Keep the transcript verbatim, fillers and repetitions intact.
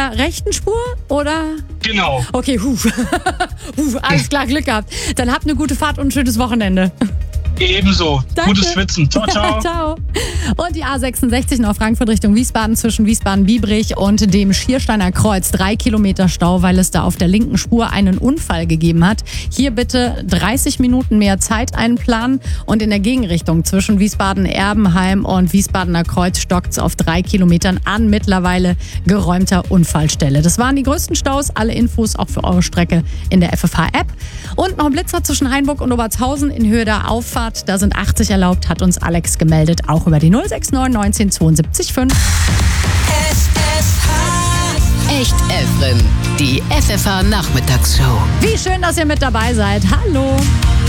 der rechten Spur, oder? Genau. Okay, huh. huh, alles klar, Glück gehabt. Dann habt eine gute Fahrt und ein schönes Wochenende. Ebenso. Danke. Gutes Schwitzen. Ciao, ciao. Ciao. Und die A sechsundsechzig nach Frankfurt Richtung Wiesbaden zwischen Wiesbaden-Biebrich und dem Schiersteiner Kreuz. Drei Kilometer Stau, weil es da auf der linken Spur einen Unfall gegeben hat. Hier bitte dreißig Minuten mehr Zeit einplanen. Und in der Gegenrichtung zwischen Wiesbaden-Erbenheim und Wiesbadener Kreuz stockt es auf drei Kilometern an mittlerweile geräumter Unfallstelle. Das waren die größten Staus. Alle Infos auch für eure Strecke in der F F H-App. Und noch ein Blitzer zwischen Hainburg und Obertshausen in Höhe der Auffahrt. Da sind achtzig erlaubt, hat uns Alex gemeldet, auch über die null sechs neun neunzehn zweiundsiebzig fünf. F F H. Echt Efren, die F F H Nachmittagsshow. Wie schön, dass ihr mit dabei seid. Hallo.